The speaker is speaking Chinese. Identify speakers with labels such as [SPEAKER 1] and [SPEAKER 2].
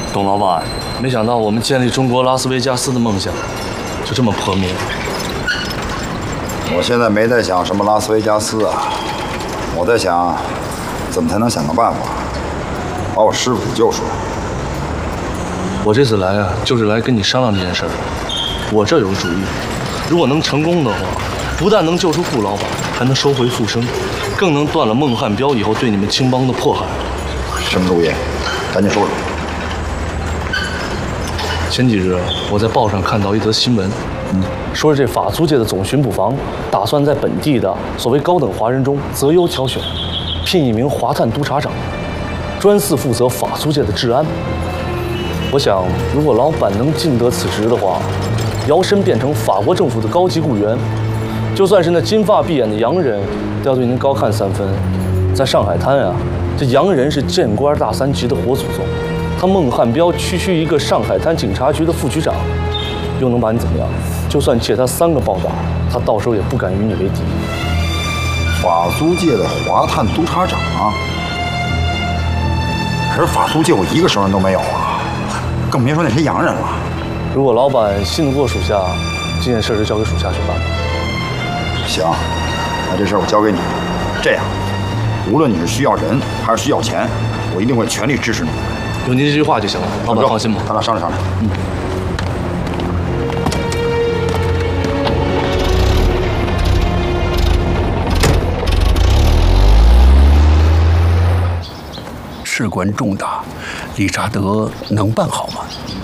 [SPEAKER 1] 董老板，没想到我们建立中国拉斯维加斯的梦想就这么破灭了。
[SPEAKER 2] 我现在没在想什么拉斯维加斯啊，我在想怎么才能想个办法把我师傅给救出来。
[SPEAKER 1] 我这次来啊，就是来跟你商量这件事儿。我这有个主意，如果能成功的话，不但能救出顾老板，还能收回复生，更能断了孟汉彪以后对你们青帮的迫害。
[SPEAKER 2] 什么主意？赶紧说说。
[SPEAKER 1] 前几日我在报上看到一则新闻，说是这法租界的总巡捕房打算在本地的所谓高等华人中择优挑选，聘一名华探督察长，专司负责法租界的治安。我想，如果老板能尽得此职的话，摇身变成法国政府的高级雇员，就算是那金发碧眼的洋人，都要对您高看3分。在上海滩啊，这洋人是见官大3级的活祖宗，他孟汉彪区一个上海滩警察局的副局长，又能把你怎么样？就算借他3个暴打，他到时候也不敢与你为敌。
[SPEAKER 2] 法租界的华探督察长啊，可是法租界我一个熟人都没有啊，更别说那些洋人了。
[SPEAKER 1] 如果老板信得过属下，这件事就交给属下去办吧。
[SPEAKER 2] 行，那这事儿我交给你。这样，无论你是需要人还是需要钱，我一定会全力支持你。
[SPEAKER 1] 有您这句话就行了，老板放心吧。
[SPEAKER 2] 咱俩商量商量。
[SPEAKER 3] 事关重大，理查德能办好吗？